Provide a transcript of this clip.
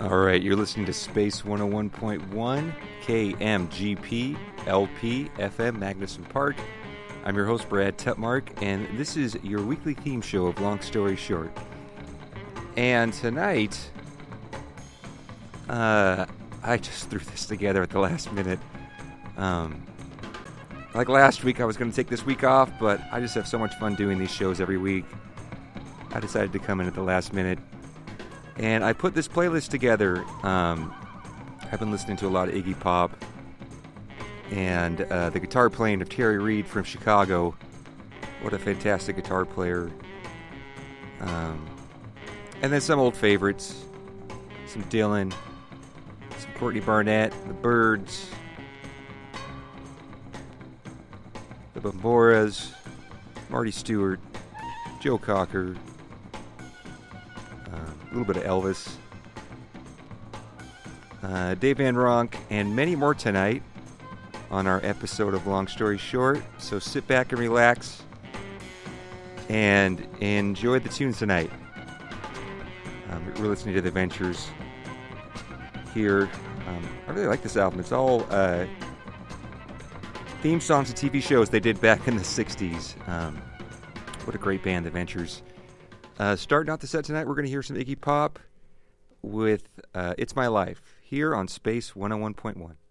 All right, you're listening to Space 101.1 KMGP LP FM Magnuson Park. I'm your host, Brad Tutmark, and this is your weekly theme show of Long Story Short. And tonight, I just threw this together at the last minute. Like last week, I was going to take this week off, but I just have so much fun doing these shows every week. I decided to come in at the last minute. And I put this playlist together. I've been listening to a lot of Iggy Pop and the guitar playing of Terry Reid from Chicago. What a fantastic guitar player. And then some old favorites. Some Dylan, some Courtney Barnett, the Byrds, the Bamboras, Marty Stewart, Joe Cocker, a little bit of Elvis, Dave Van Ronk, and many more tonight on our episode of Long Story Short. So sit back and relax and enjoy the tunes tonight. We're listening to The Ventures here. I really like this album. It's all theme songs to TV shows they did back in the 60s. What a great band, The Ventures. Starting out the set tonight, we're going to hear some Iggy Pop with It's My Life here on Space 101.1.